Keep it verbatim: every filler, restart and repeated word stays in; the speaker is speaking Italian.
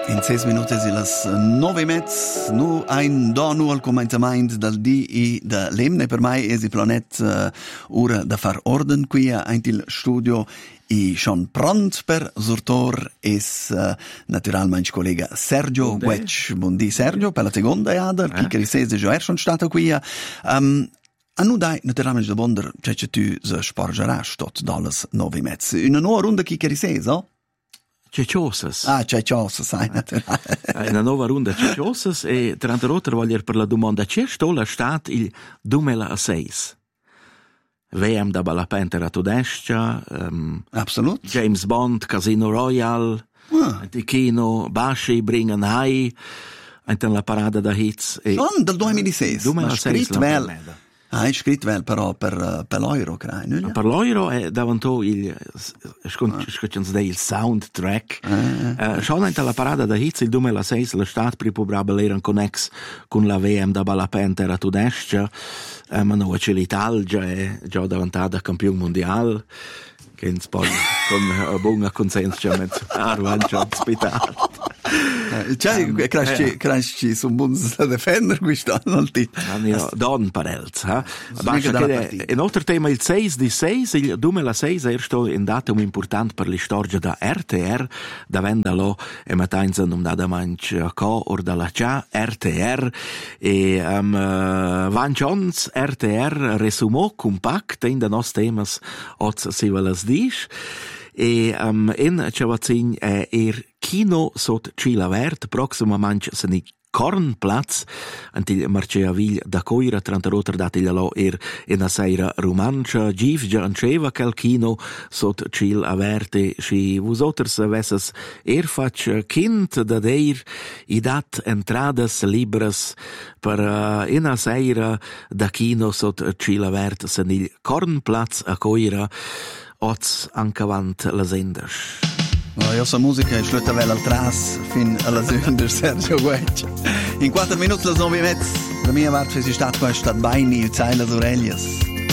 In ses minuti e las nove mezz, nu ein donu al comentamento del di e da lemne per mai esi planet uh, ora da far orden qui a il studio e schon pront per surtor es uh, naturalmente collega Sergio Guetsch. Buondì Sergio, per la seconda jada, chi che risese già er schon stato qui. Um, A nu dai naturalmente da bonder, cioè che tu se sporgeras tot dallas nove mezz. Una nuova runda chi che risese, oh? Cecciosas. Ah, Cecciosas, sai, naturale. Una nuova runda Cecciosas e trenta rotter voglio per la domanda c'è stola stat il duemilasei. V M da Ballapentera Tudescia, um, Absolut. James Bond, Casino Royale, ah. di Kino, Bashi, Bringen Hai, in la parada da hits. E non del duemilasei. duemilasei Vel. Ah, è scritto vel però per, per l'euro, credo. Per l'euro è davanti il, ah. il soundtrack. Ah. Uh, Schon in la parada da hits il duemilasei la stat probabile era connex con la V M da Ballapentera Tudescia, uh, ma no, c'è l'Italia già è già diventata campione mondiale, che in sport con una buona consenso met arvancio ospitale. Cioè, um, cresci, cresci su un buon defender quest'anno. Don Parelz. Un altro tema, il sei di sei, il duemilasei è stato un datum importante per la storia da R T R, da vendalo e matanza non da manch co or dalla cia R T R e um, Van Jones R T R resumò compact in da nos temas oz si velas dish e um, in Chavazin è er Kino sot Cila Vert, proximamente se ni Kornplatz, antil Marcea Vigl da Coira, trenta roter datiglia lo er in a seira romancia, giv già anceva quel Kino sot Cila Verte, si vosoters avesses er fac kind da deir i dat entradas libres per uh, in a seira da Kino sot Cila Vert, se ni Kornplatz a Coira, oz ancavant las enders. No, io so musica e sluta vel al tras fin alla sünder Sergio Guetsch. In quattro minuti la nove mezz, la mia parte si stat qua stat baini il Zeiler Aurelius.